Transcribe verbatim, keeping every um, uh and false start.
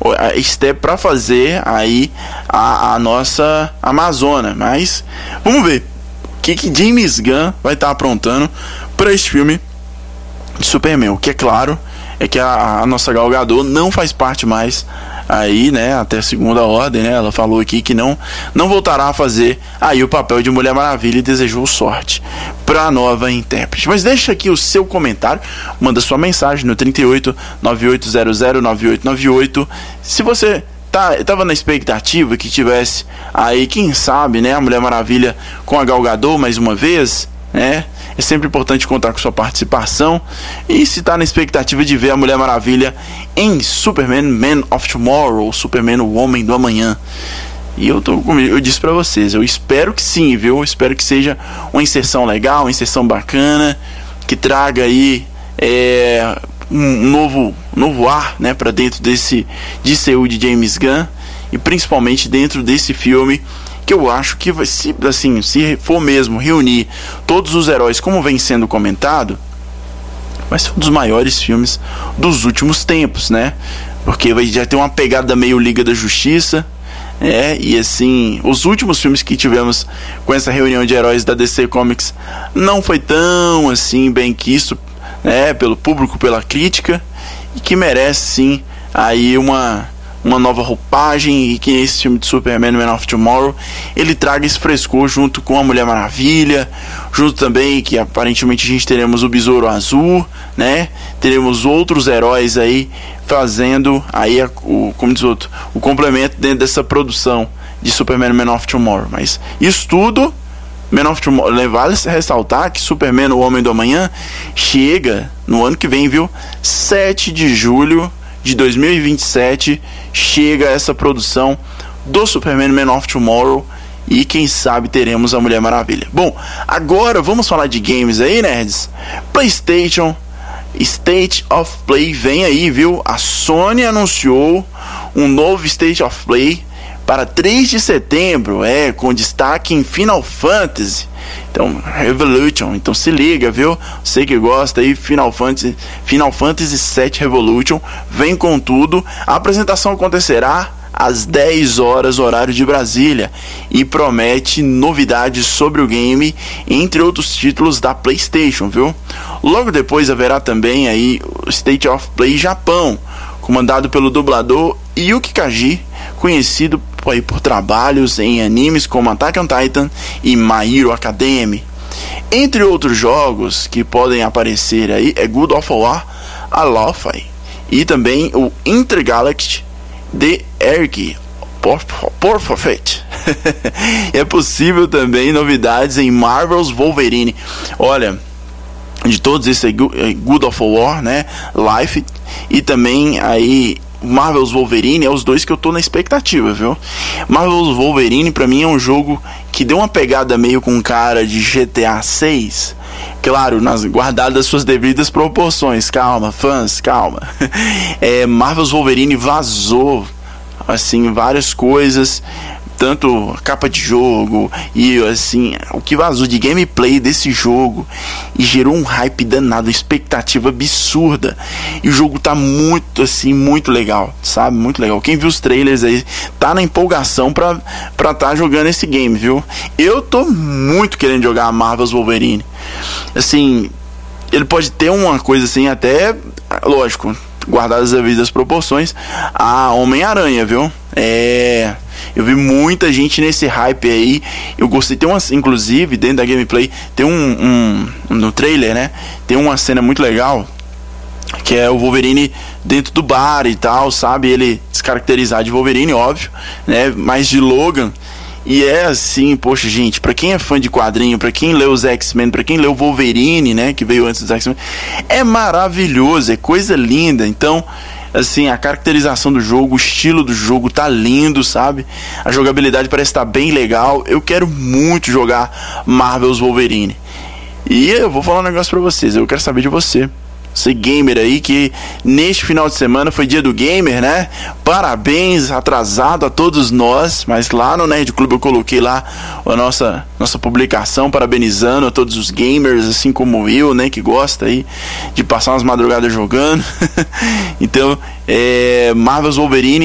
a step para fazer aí a, a nossa Amazona. Mas vamos ver o que, que James Gunn vai estar tá aprontando para este filme de Superman. O que é claro é que a, a nossa Gal Gadot não faz parte mais aí, né, até a segunda ordem, né? Ela falou aqui que não, não voltará a fazer aí o papel de Mulher Maravilha e desejou sorte para a nova intérprete. Mas deixa aqui o seu comentário, manda sua mensagem no trinta e oito, nove oito zero zero, nove oito nove oito. Se você tá, tava na expectativa que tivesse aí, quem sabe, né, a Mulher Maravilha com a Gal Gadot mais uma vez, né? É sempre importante contar com sua participação. E se está na expectativa de ver a Mulher Maravilha em Superman Man of Tomorrow, Superman o Homem do Amanhã. E eu, tô, eu disse pra vocês, eu espero que sim, viu? Eu espero que seja uma inserção legal, uma inserção bacana, que traga aí é, um novo, novo ar, né, pra dentro desse D C U de James Gunn. E principalmente dentro desse filme, que eu acho que vai, se, assim, se for mesmo reunir todos os heróis como vem sendo comentado, vai ser um dos maiores filmes dos últimos tempos, né? Porque vai já ter uma pegada meio Liga da Justiça, né? E assim, os últimos filmes que tivemos com essa reunião de heróis da D C Comics não foi tão assim bem quisto, né, pelo público, pela crítica, e que merece sim aí uma uma nova roupagem, e que esse filme de Superman Man of Tomorrow ele traga esse frescor junto com a Mulher Maravilha, junto também que aparentemente a gente teremos o Besouro Azul, né? Teremos outros heróis aí fazendo aí a, o, como diz outro, o complemento dentro dessa produção de Superman Man of Tomorrow. Mas isso tudo, Man of Tomorrow, vale ressaltar que Superman o Homem do Amanhã chega no ano que vem, viu? sete de julho de dois mil e vinte e sete chega essa produção do Superman Man of Tomorrow, e quem sabe teremos a Mulher Maravilha. Bom, agora vamos falar de games aí, nerds. PlayStation State of Play vem aí, viu? A Sony anunciou um novo State of Play para três de setembro, é, com destaque em Final Fantasy. Então, Revolution, então se liga, viu? Você que gosta aí, Final Fantasy, Final Fantasy sete Revolution, vem com tudo. A apresentação acontecerá às dez horas, horário de Brasília, e promete novidades sobre o game, entre outros títulos da PlayStation, viu? Logo depois haverá também aí o State of Play Japão, comandado pelo dublador Yuki Kaji, conhecido aí por trabalhos em animes como Attack on Titan e My Hero Academia. Entre outros jogos que podem aparecer aí é God of War, Aloy, e também o Intergalactic The Erg Perfect. É possível também novidades em Marvel's Wolverine. Olha, de todos esses God of War, né, Life, e também aí Marvel's Wolverine, é os dois que eu tô na expectativa, viu? Marvel's Wolverine pra mim é um jogo que deu uma pegada meio com cara de G T A seis, claro, nas guardadas suas devidas proporções. Calma, fãs, calma. É, Marvel's Wolverine vazou assim várias coisas, tanto capa de jogo e assim, o que vazou de gameplay desse jogo, e gerou um hype danado, expectativa absurda. E o jogo tá muito assim, muito legal, sabe? Muito legal. Quem viu os trailers aí tá na empolgação pra, pra tá jogando esse game, viu? Eu tô muito querendo jogar Marvel's Wolverine. Assim, ele pode ter uma coisa assim, até, lógico, guardadas as devidas proporções, a Homem-Aranha, viu? É... Eu vi muita gente nesse hype aí. Eu gostei, tem uma, inclusive, dentro da gameplay, tem um, um, no trailer, né, tem uma cena muito legal, que é o Wolverine dentro do bar e tal, sabe, ele descaracterizado de Wolverine, óbvio, né, mas de Logan. E é assim, poxa, gente, pra quem é fã de quadrinho, pra quem leu os X-Men, pra quem leu o Wolverine, né, que veio antes dos X-Men, é maravilhoso, é coisa linda. Então, assim, a caracterização do jogo, o estilo do jogo tá lindo, sabe? A jogabilidade parece estar bem legal. Eu quero muito jogar Marvel's Wolverine. E eu vou falar um negócio pra vocês, eu quero saber de você. Você gamer aí, que neste final de semana foi dia do gamer, né? Parabéns atrasado a todos nós, mas lá no Nerd Clube eu coloquei lá a nossa, nossa publicação parabenizando a todos os gamers, assim como eu, né? Que gosta aí de passar umas madrugadas jogando. Então, é, Marvel's Wolverine